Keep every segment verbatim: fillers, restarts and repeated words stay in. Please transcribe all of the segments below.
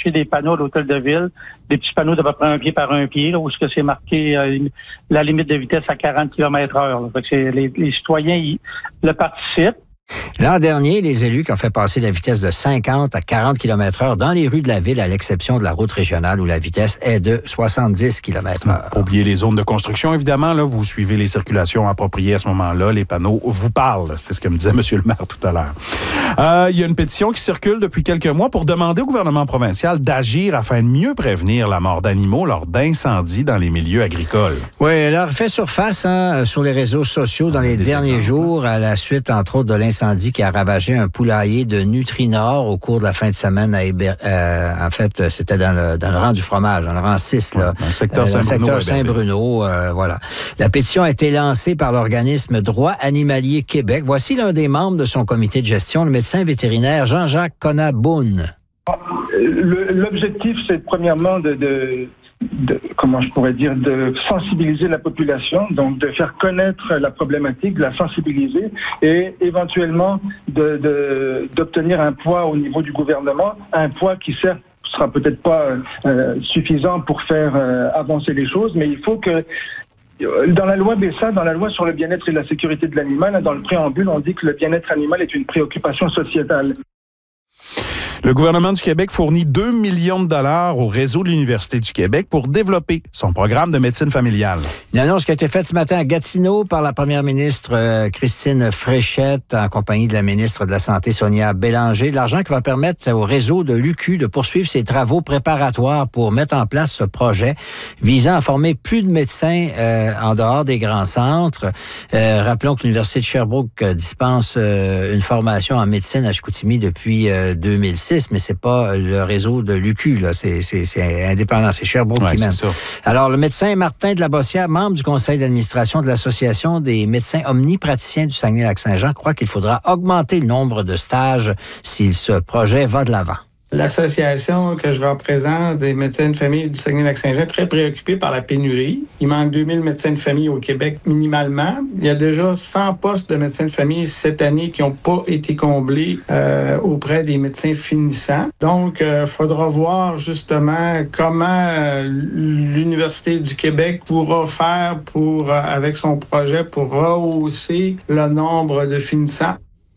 accrocher des panneaux à l'hôtel de ville, des petits panneaux d'à peu près un pied par un pied, là, où ce que c'est marqué euh, la limite de vitesse à quarante kilomètres heure. Là. Fait que c'est, les, les citoyens ils, le participent. L'an dernier, les élus qui ont fait passer la vitesse de cinquante à quarante kilomètres heure dans les rues de la ville, à l'exception de la route régionale où la vitesse est de soixante-dix kilomètres heure. Pour oublier les zones de construction, évidemment, là, vous suivez les circulations appropriées à ce moment-là. Les panneaux vous parlent. C'est ce que me disait M. le maire tout à l'heure. Euh, il y a une pétition qui circule depuis quelques mois pour demander au gouvernement provincial d'agir afin de mieux prévenir la mort d'animaux lors d'incendies dans les milieux agricoles. Oui, elle a refait surface hein, sur les réseaux sociaux dans les derniers exemples. jours, à la suite, entre autres, de l'incendie qui a ravagé un poulailler de Nutrinor au cours de la fin de semaine à Héber... euh, en fait, c'était dans le, dans le rang du fromage, dans le rang six, là. Ouais, dans le secteur euh, Saint-Bruno. Dans le secteur Saint-Bruno, euh, voilà. La pétition a été lancée par l'organisme Droits animaliers Québec. Voici l'un des membres de son comité de gestion, le médecin vétérinaire Jean-Jacques Conaboun. L'objectif, c'est premièrement de... de... De, comment je pourrais dire, de sensibiliser la population, donc de faire connaître la problématique, de la sensibiliser et éventuellement de, de, d'obtenir un poids au niveau du gouvernement, un poids qui certes sera peut-être pas euh, suffisant pour faire euh, avancer les choses, mais il faut que dans la loi B E S A, dans la loi sur le bien-être et la sécurité de l'animal, dans le préambule, on dit que le bien-être animal est une préoccupation sociétale. Le gouvernement du Québec fournit deux millions de dollars au réseau de l'Université du Québec pour développer son programme de médecine familiale. Une annonce qui a été faite ce matin à Gatineau par la première ministre euh, Christine Fréchette en compagnie de la ministre de la Santé Sonia Bélanger. De l'argent qui va permettre au réseau de l'U Q de poursuivre ses travaux préparatoires pour mettre en place ce projet visant à former plus de médecins euh, en dehors des grands centres. Euh, rappelons que l'Université de Sherbrooke dispense euh, une formation en médecine à Chicoutimi depuis euh, deux mille six. Mais c'est pas le réseau de l'U Q, là. C'est, c'est, c'est indépendant. C'est Sherbrooke ouais, qui mène. Ça. Alors, le médecin Martin de la Bossière, membre du conseil d'administration de l'Association des médecins omnipraticiens du Saguenay-Lac-Saint-Jean, croit qu'il faudra augmenter le nombre de stages si ce projet va de l'avant. L'association que je représente des médecins de famille du Saguenay-Lac-Saint-Jean est très préoccupée par la pénurie. Il manque deux mille médecins de famille au Québec minimalement. Il y a déjà cent postes de médecins de famille cette année qui n'ont pas été comblés euh, auprès des médecins finissants. Donc, il euh, faudra voir justement comment euh, l'Université du Québec pourra faire pour, euh, avec son projet pour rehausser le nombre de finissants.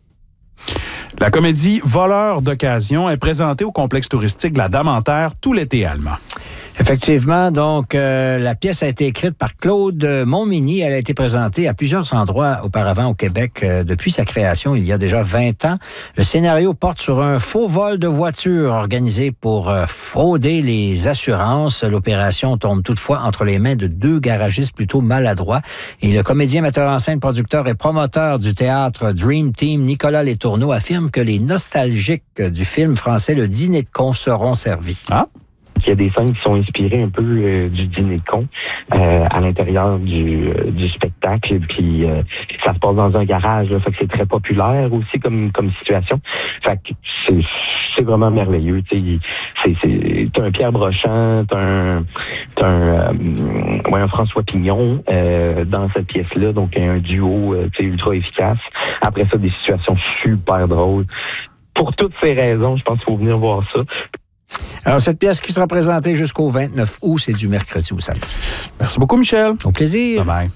La comédie Voleurs d'occasion est présentée au complexe touristique de la Dame en Terre tout l'été allemand. Effectivement, donc, euh, la pièce a été écrite par Claude Montminy. Elle a été présentée à plusieurs endroits auparavant au Québec euh, depuis sa création il y a déjà vingt ans. Le scénario porte sur un faux vol de voiture organisé pour euh, frauder les assurances. L'opération tombe toutefois entre les mains de deux garagistes plutôt maladroits. Et le comédien, metteur en scène, producteur et promoteur du théâtre Dream Team, Nicolas Letourneau, affirme que les nostalgiques du film français Le Dîner de con seront servis. Ah! Il y a des scènes qui sont inspirées un peu euh, du dîner de con euh, à l'intérieur du, euh, du spectacle. Puis euh, ça se passe dans un garage, là, fait que c'est très populaire aussi comme comme situation. Fait que c'est c'est vraiment merveilleux. Tu sais, c'est c'est t'as un Pierre Brochant, t'as un t'as un euh, ouais, un François Pignon euh, dans cette pièce-là, donc un duo euh, tu sais ultra efficace. Après ça, des situations super drôles. Pour toutes ces raisons, je pense qu'il faut venir voir ça. Alors, cette pièce qui sera présentée jusqu'au vingt-neuf août, c'est du mercredi au samedi. Merci beaucoup, Michel. Au plaisir. Bye-bye.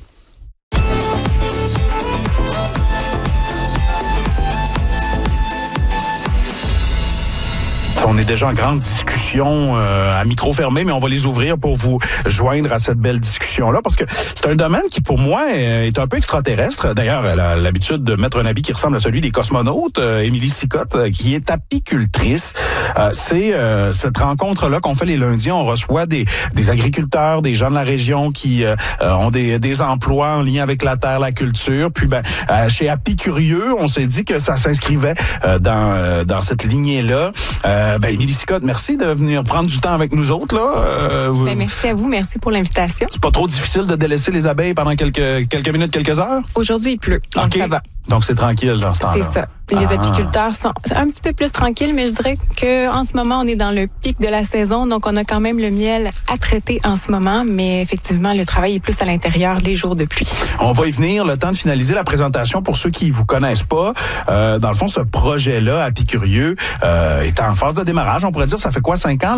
On est déjà en grande discussion euh, à micro fermé, mais on va les ouvrir pour vous joindre à cette belle discussion-là, parce que c'est un domaine qui, pour moi, est un peu extraterrestre. D'ailleurs, elle a l'habitude de mettre un habit qui ressemble à celui des cosmonautes. Euh, Émilie Sicotte, euh, qui est apicultrice. Euh, c'est euh, cette rencontre-là qu'on fait les lundis. On reçoit des, des agriculteurs, des gens de la région qui euh, ont des, des emplois en lien avec la terre, la culture. Puis, ben, euh, chez Apicurieux, on s'est dit que ça s'inscrivait euh, dans, euh, dans cette lignée-là. Euh, Ben, Émilie Sicotte, merci de venir prendre du temps avec nous autres, là. Euh, vous... ben, merci à vous, merci pour l'invitation. C'est pas trop difficile de délaisser les abeilles pendant quelques, quelques minutes, quelques heures? Aujourd'hui, il pleut, donc okay. ça va. Donc, c'est tranquille dans ce temps-là. C'est ça. Les ah. apiculteurs sont un petit peu plus tranquilles, mais je dirais qu'en ce moment, on est dans le pic de la saison, donc on a quand même le miel à traiter en ce moment, mais effectivement, le travail est plus à l'intérieur les jours de pluie. On va y venir, le temps de finaliser la présentation pour ceux qui vous connaissent pas. Euh, dans le fond, ce projet-là, Apicurieux, euh, est en phase de démarrage. On pourrait dire, ça fait quoi, cinq ans?